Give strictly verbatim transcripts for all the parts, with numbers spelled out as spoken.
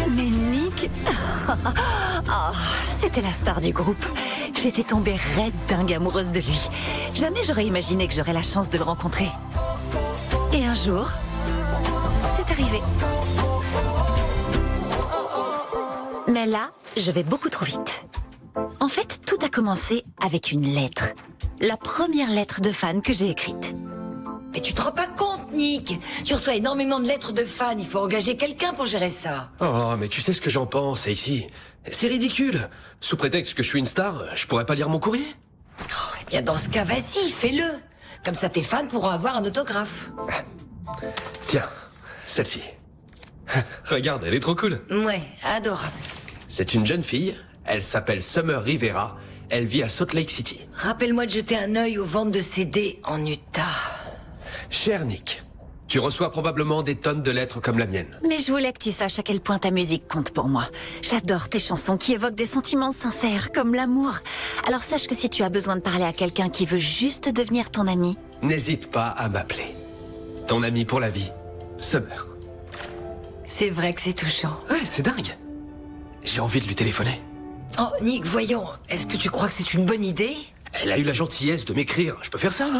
Mais Nick... Oh, c'était la star du groupe. J'étais tombée raide dingue amoureuse de lui. Jamais j'aurais imaginé que j'aurais la chance de le rencontrer. Et un jour, c'est arrivé. Mais là, je vais beaucoup trop vite. En fait, tout a commencé avec une lettre. La première lettre de fan que j'ai écrite. Mais tu te rends pas compte, Nick? Tu reçois énormément de lettres de fans, il faut engager quelqu'un pour gérer ça. Oh, mais tu sais ce que j'en pense, ici. C'est ridicule. Sous prétexte que je suis une star, je pourrais pas lire mon courrier? Oh, eh bien, dans ce cas, vas-y, fais-le. Comme ça, tes fans pourront avoir un autographe. Tiens, celle-ci. Regarde, elle est trop cool. Ouais, adorable. C'est une jeune fille, elle s'appelle Summer Rivera, elle vit à Salt Lake City. Rappelle-moi de jeter un œil aux ventes de C D en Utah. Cher Nick, tu reçois probablement des tonnes de lettres comme la mienne. Mais je voulais que tu saches à quel point ta musique compte pour moi. J'adore tes chansons qui évoquent des sentiments sincères, comme l'amour. Alors sache que si tu as besoin de parler à quelqu'un qui veut juste devenir ton ami... N'hésite pas à m'appeler. Ton ami pour la vie, Summer. C'est vrai que c'est touchant. Ouais, c'est dingue. J'ai envie de lui téléphoner. Oh, Nick, voyons, est-ce que tu crois que c'est une bonne idée? Elle a eu la gentillesse de m'écrire. Je peux faire ça, non?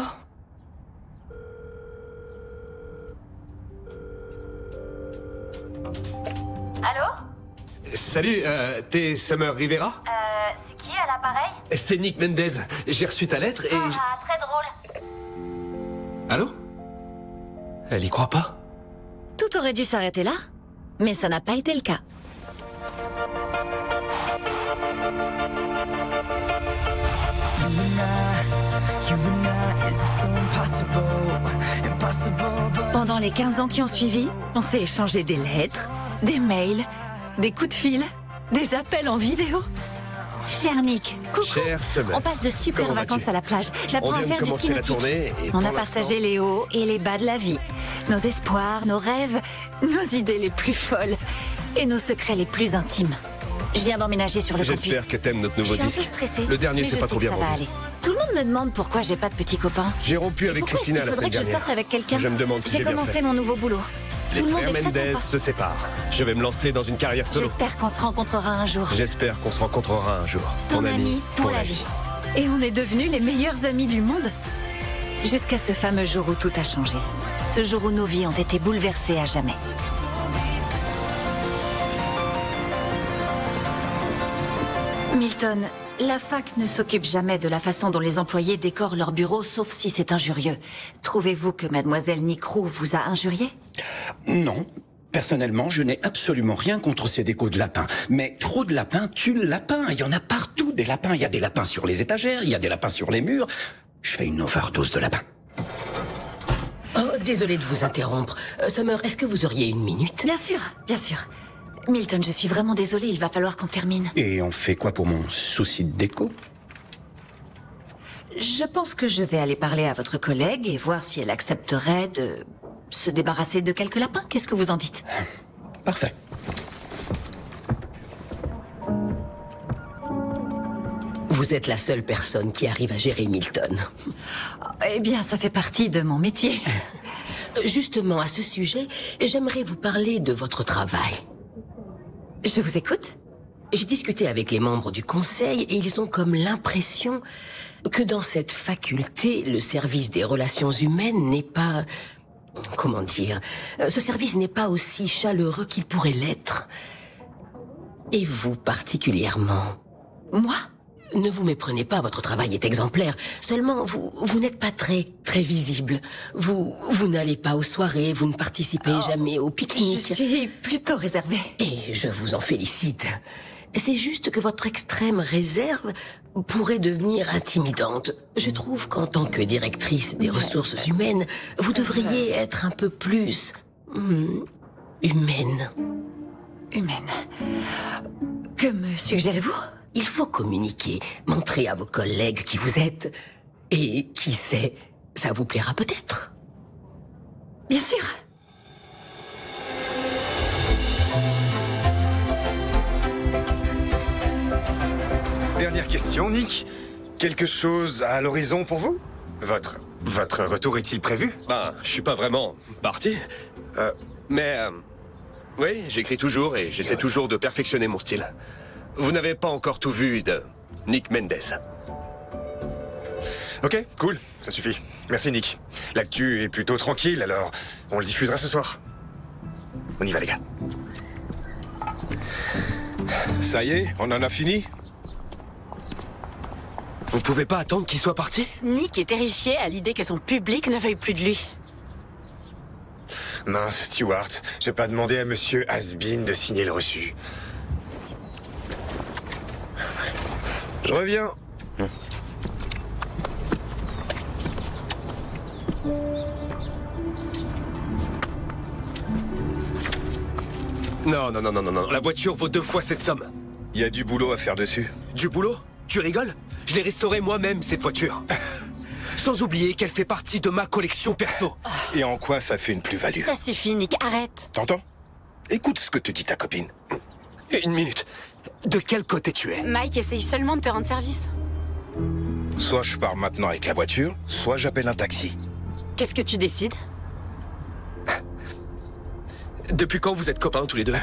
Allô? Salut, euh, t'es Summer Rivera? Euh, c'est qui à l'appareil? C'est Nick Mendez. J'ai reçu ta lettre et... Ah, très drôle. Allô? Elle y croit pas? Tout aurait dû s'arrêter là, mais ça n'a pas été le cas. Pendant les quinze ans qui ont suivi, on s'est échangé des lettres, des mails, des coups de fil, des appels en vidéo. Cher Nick, coucou. Cher Summer. On passe de super Comment vacances vas-tu? à la plage. On J'apprends à vient de faire du commencer ski la nautique. tournée et On pour a partagé l'instant- les hauts et les bas de la vie. Nos espoirs, nos rêves, nos idées les plus folles et nos secrets les plus intimes. Je viens d'emménager sur le campus. J'espère que t'aimes notre Je nouveau suis un disque. peu stressée. Le dernier, mais c'est je pas sais trop que bien ça va vendu. aller. Tout le monde me demande pourquoi j'ai pas de petits copains. J'ai rompu avec Pourquoi est-ce Christina qu'il la faudrait semaine que je dernière. sorte avec quelqu'un? Je me demande si j'ai J'ai bien commencé fait. mon nouveau boulot. Les Tout le monde frères est très Mendez sympa. se séparent. Je vais me lancer dans une carrière solo. J'espère qu'on se rencontrera un jour. J'espère qu'on se rencontrera un jour. Ton ami pour la vie. Et on est devenus les meilleurs amis du monde. Jusqu'à ce fameux jour où tout a changé. Ce jour où nos vies ont été bouleversées à jamais. Milton, la fac ne s'occupe jamais de la façon dont les employés décorent leur bureau, sauf si c'est injurieux. Trouvez-vous que mademoiselle Nick Roux vous a injurié? Non. Personnellement, je n'ai absolument rien contre ces décos de lapins. Mais trop de lapins tue le lapin. Il y en a partout des lapins. Il y a des lapins sur les étagères, il y a des lapins sur les murs. Je fais une overdose de lapins. Oh, désolé de vous interrompre. Euh, Summer, est-ce que vous auriez une minute? Bien sûr, bien sûr. Milton, je suis vraiment désolée, il va falloir qu'on termine. Et on fait quoi pour mon souci de déco? Je pense que je vais aller parler à votre collègue et voir si elle accepterait de se débarrasser de quelques lapins. Qu'est-ce que vous en dites? Parfait. Vous êtes la seule personne qui arrive à gérer Milton. Eh bien, ça fait partie de mon métier. Justement, à ce sujet, j'aimerais vous parler de votre travail. Je vous écoute. J'ai discuté avec les membres du conseil et ils ont comme l'impression que dans cette faculté, le service des relations humaines n'est pas... Comment dire? Ce service n'est pas aussi chaleureux qu'il pourrait l'être. Et vous particulièrement. Moi? Ne vous méprenez pas, votre travail est exemplaire. Seulement, vous, vous n'êtes pas très, très visible. Vous, vous n'allez pas aux soirées, vous ne participez Oh, jamais aux Je pique-niques. suis plutôt réservée. Et je vous en félicite. C'est juste que votre extrême réserve pourrait devenir intimidante. Je trouve qu'en tant que directrice des ressources humaines, vous devriez être un peu plus... hum, humaine. Humaine. Que me suggérez-vous? Il faut communiquer, montrer à vos collègues qui vous êtes. Et qui sait, ça vous plaira peut-être. Bien sûr. Dernière question, Nick. Quelque chose à l'horizon pour vous? Votre... votre retour est-il prévu? Ben, je suis pas vraiment parti. Euh, Mais... euh, Oui, j'écris toujours et j'essaie toujours de perfectionner mon style. Vous n'avez pas encore tout vu de Nick Mendes. Ok, cool, ça suffit. Merci Nick. L'actu est plutôt tranquille, alors on le diffusera ce soir. On y va les gars. Ça y est, on en a fini? Vous pouvez pas attendre qu'il soit parti? Nick est terrifié à l'idée que son public ne veuille plus de lui. Mince, Stewart, j'ai pas demandé à monsieur Hasbin de signer le reçu. Je reviens. Non, non, non, non, non, non. La voiture vaut deux fois cette somme. Il y a du boulot à faire dessus. Du boulot? Tu rigoles? Je l'ai restaurée moi-même, cette voiture. Sans oublier qu'elle fait partie de ma collection perso. Et en quoi ça fait une plus-value? Ça suffit, Nick, arrête. T'entends? Écoute ce que te dit ta copine. Une minute. De quel côté tu es? Mike essaye seulement de te rendre service. Soit je pars maintenant avec la voiture, soit j'appelle un taxi. Qu'est-ce que tu décides? Depuis quand vous êtes copains tous les deux?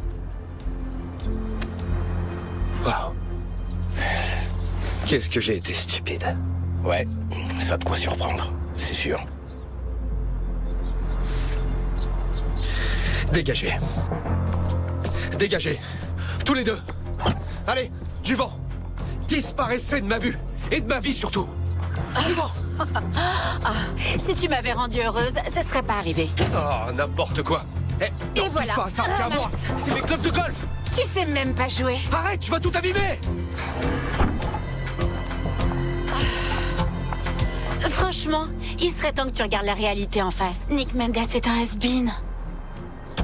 Wow. Qu'est-ce que j'ai été stupide. Ouais, ça a de quoi surprendre, c'est sûr. Dégagez. Dégagez. Tous les deux. Allez, du vent. Disparaissez de ma vue. Et de ma vie surtout. Du vent. Ah, si tu m'avais rendue heureuse, ça serait pas arrivé. Oh, n'importe quoi. Eh, Et on voilà. touche pas à ça, c'est à moi. Ramasse. C'est mes clubs de golf. Tu sais même pas jouer. Arrête, tu vas tout abîmer. Franchement, il serait temps que tu regardes la réalité en face. Nick Mendes est un has-been.